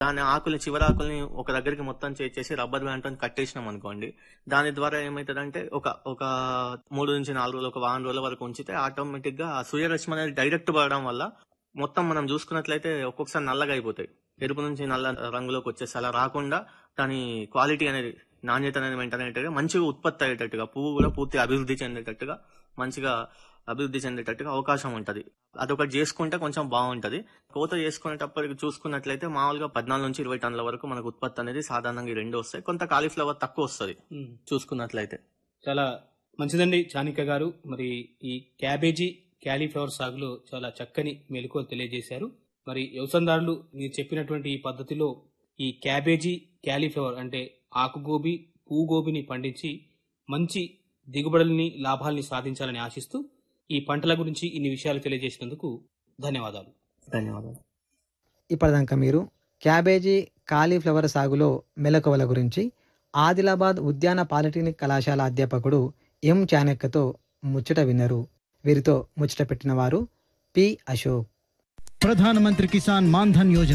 దాని చివరి ఆకుల్ని ఒక దగ్గరికి మొత్తం చేసి రబ్బర్ బ్యాండ్ తో కట్టేసినాం అనుకోండి, దాని ద్వారా ఏమైతుందంటే ఒక 3 నుంచి 4 రోజులు, ఒక వారం రోజుల వరకు ఉంచితే ఆటోమేటిక్ గా ఆ సూర్యరశ్మి అనేది డైరెక్ట్ పడడం వల్ల మొత్తం మనం చూసుకున్నట్లయితే ఒక్కొక్కసారి నల్లగా అయిపోతాయి, ఎరుపు నుంచి నల్ల రంగులోకి వచ్చేసి అలా రాకుండా దాని క్వాలిటీ అనేది, నాణ్యత అనేది మెయింటైన్ అయ్యేటట్టుగా, మంచిగా ఉత్పత్తి అయ్యేటట్టుగా, పువ్వు కూడా పూర్తిగా అభివృద్ధి చెందేటట్టుగా, మంచిగా అభివృద్ధి చెందేటట్టుగా అవకాశం ఉంటది. అదొకటి చేసుకుంటే కొంచెం బాగుంటది. కోత చేసుకునేటప్పటికి చూసుకున్నట్లయితే మామూలుగా 14 నుంచి 20 టన్నుల వరకు మనకు ఉత్పత్తి అనేది సాధారణంగా 2 వస్తాయి. కొంత కాలీఫ్లవర్ తక్కువ వస్తుంది చూసుకున్నట్లయితే. చాలా మంచిదండి చాణిక్య గారు. మరి ఈ క్యాబేజీ, క్యాలీఫ్లవర్ సాగులో చాలా చక్కని మెలకువలు తెలియజేశారు. మరి వ్యవసాయదారులు మీరు చెప్పినటువంటి ఈ పద్ధతిలో ఈ క్యాబేజీ, క్యాలీఫ్లవర్ అంటే ఆకుగోబీ, పూగోబీని పండించి మంచి దిగుబడుల్ని, లాభాల్ని సాధించాలని ఆశిస్తూ ఈ పంటల గురించి ఇన్ని విషయాలు తెలియజేసినందుకు ధన్యవాదాలు. ఇప్పటిదాకా మీరు క్యాబేజీ, కాలీఫ్లవర్ సాగులో మెలకువల గురించి ఆదిలాబాద్ ఉద్యాన పాలిటెక్నిక్ కళాశాల అధ్యాపకుడు ఎం చాణక్యతో ముచ్చట విన్నారు. వీరితో ముచ్చట పెట్టిన వారు పి. అశోక్. ప్రధానమంత్రి కిసాన్ మాన్ధన్ యోజన